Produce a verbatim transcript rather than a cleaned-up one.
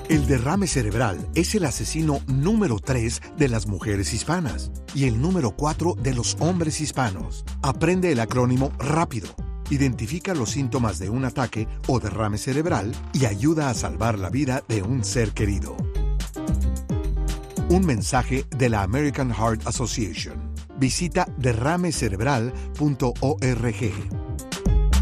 El derrame cerebral es el asesino número tres de las mujeres hispanas y el número cuatro de los hombres hispanos. Aprende el acrónimo rápido. Identifica los síntomas de un ataque o derrame cerebral y ayuda a salvar la vida de un ser querido. Un mensaje de la American Heart Association. Visita derrame cerebral punto org.